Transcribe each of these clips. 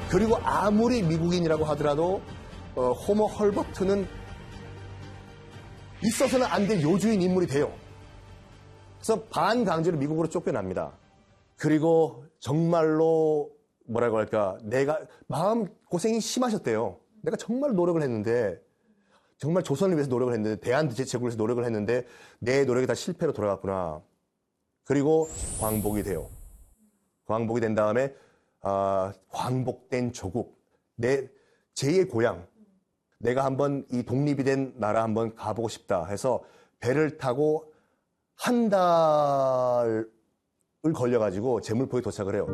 그리고 아무리 미국인이라고 하더라도 호머 헐버트는 있어서는 안 될 요주인 인물이 돼요. 그래서 반강제로 미국으로 쫓겨납니다. 그리고 정말로 뭐라고 할까, 내가 마음 고생이 심하셨대요. 내가 정말 노력을 했는데, 정말 조선을 위해서 노력을 했는데, 대한제국을 위해서 노력을 했는데 내 노력이 다 실패로 돌아갔구나. 그리고 광복이 돼요. 광복이 된 다음에 광복된 조국, 제2의 고향, 내가 한번 이 독립이 된 나라 한번 가보고 싶다 해서 배를 타고 한 달을 걸려가지고 제물포에 도착을 해요.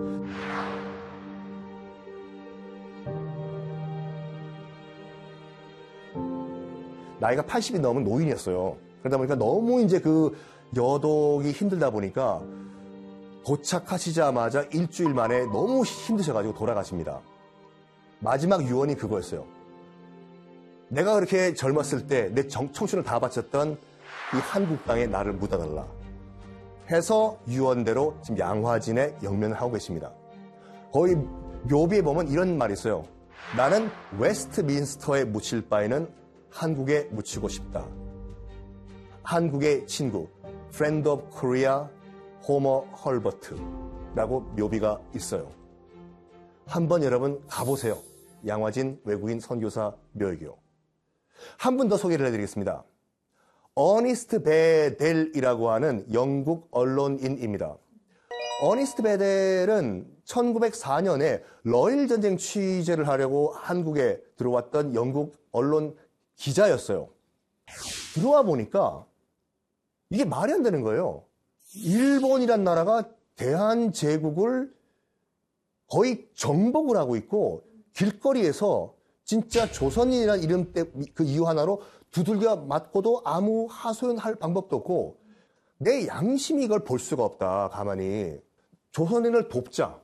나이가 80이 넘은 노인이었어요. 그러다 보니까 너무 이제 그 여독이 힘들다 보니까 도착하시자마자 일주일 만에 너무 힘드셔가지고 돌아가십니다. 마지막 유언이 그거였어요. 내가 그렇게 젊었을 때 내 청춘을 다 바쳤던 이 한국 땅에 나를 묻어달라 해서 유언대로 지금 양화진에 영면을 하고 계십니다. 거의 묘비에 보면 이런 말이 있어요. 나는 웨스트민스터에 묻힐 바에는 한국에 묻히고 싶다. 한국의 친구, Friend of Korea, 호머 헐버트라고 묘비가 있어요. 한번 여러분 가보세요. 양화진 외국인 선교사 묘역이요. 한 분 더 소개를 해드리겠습니다. 어니스트 베델이라고 하는 영국 언론인입니다. 어니스트 베델은 1904년에 러일 전쟁 취재를 하려고 한국에 들어왔던 영국 언론 기자였어요. 들어와 보니까 이게 말이 안 되는 거예요. 일본이란 나라가 대한제국을 거의 정복을 하고 있고 길거리에서 진짜 조선인이라는 이름 때 그 이유 하나로 두들겨 맞고도 아무 하소연할 방법도 없고 내 양심이 이걸 볼 수가 없다. 가만히 조선인을 돕자.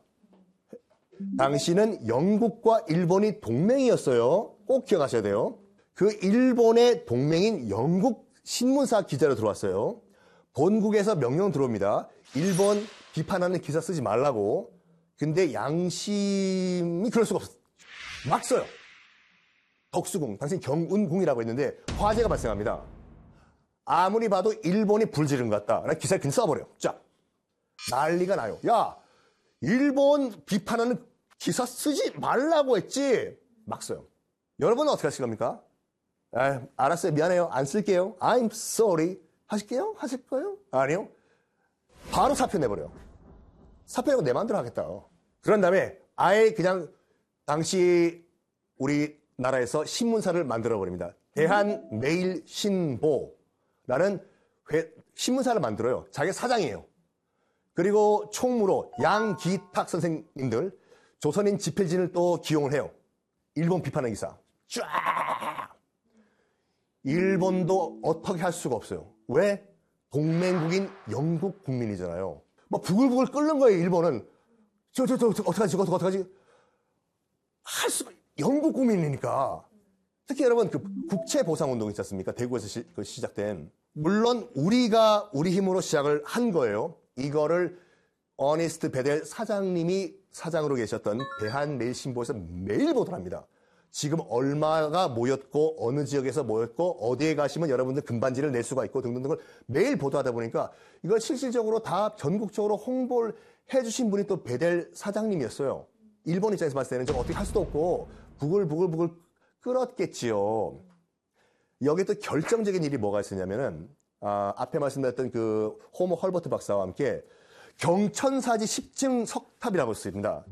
당시는 영국과 일본이 동맹이었어요. 꼭 기억하셔야 돼요. 그 일본의 동맹인 영국 신문사 기자로 들어왔어요. 본국에서 명령 들어옵니다. 일본 비판하는 기사 쓰지 말라고. 근데 양심이 그럴 수가 없어. 막 써요. 덕수궁, 당신 경운궁이라고 했는데 화재가 발생합니다. 아무리 봐도 일본이 불지른 것 같다. 라는 기사를 그냥 써버려요. 쫙. 난리가 나요. 야, 일본 비판하는 기사 쓰지 말라고 했지. 막 써요. 여러분은 어떻게 하실 겁니까? 알았어요. 미안해요. 안 쓸게요. I'm sorry. 하실게요? 하실 거예요? 아니요. 바로 사표 내버려요. 사표 내고 내 마음대로 하겠다. 그런 다음에 아예 그냥 당시 우리나라에서 신문사를 만들어버립니다. 대한매일신보라는 신문사를 만들어요. 자기 사장이에요. 그리고 총무로 양기탁 선생님들, 조선인 집필진을 또 기용을 해요. 일본 비판하는 기사. 쫙! 일본도 어떻게 할 수가 없어요. 왜? 동맹국인 영국 국민이잖아요. 뭐 부글부글 끓는 거예요, 일본은. 어떡하지? 할 수가, 영국 국민이니까. 특히 여러분, 그 국채보상운동 있지 않습니까? 대구에서 시작된. 물론, 우리가 우리 힘으로 시작을 한 거예요. 이거를 어니스트 베델 사장님이 사장으로 계셨던 대한매일신보에서 매일 보도를 합니다. 지금 얼마가 모였고 어느 지역에서 모였고 어디에 가시면 여러분들 금반지를 낼 수가 있고 등등등을 매일 보도하다 보니까 이걸 실질적으로 다 전국적으로 홍보를 해주신 분이 또 베델 사장님이었어요. 일본 입장에서 봤을 때는 좀 어떻게 할 수도 없고 부글부글 끓었겠지요. 여기 또 결정적인 일이 뭐가 있었냐면은 앞에 말씀드렸던 그 호머 헐버트 박사와 함께 경천사지 10층 석탑이라고 있습니다.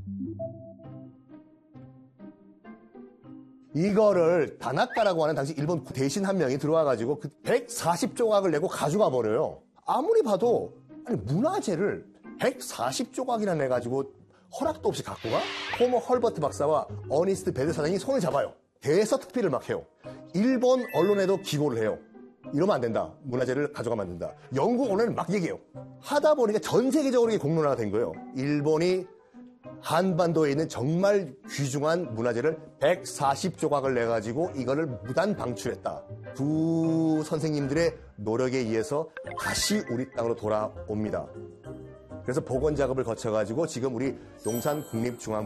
이거를 다나카라고 하는 당시 일본 대신 한 명이 들어와가지고 그 140조각을 내고 가져가 버려요. 아무리 봐도 아니 문화재를 140조각이나 내가지고 허락도 없이 갖고 가? 호머 헐버트 박사와 어니스트 베델 사장이 손을 잡아요. 대서특필을 막 해요. 일본 언론에도 기고를 해요. 이러면 안 된다. 문화재를 가져가면 안 된다. 영국 언론은 막 얘기해요. 하다 보니까 전 세계적으로 이게 공론화가 된 거예요. 일본이 한반도에 있는 정말 귀중한 문화재를 140조각을 내가지고 이거를 무단 방출했다. 두 선생님들의 노력에 의해서 다시 우리 땅으로 돌아옵니다. 그래서 복원 작업을 거쳐가지고 지금 우리 용산 국립중앙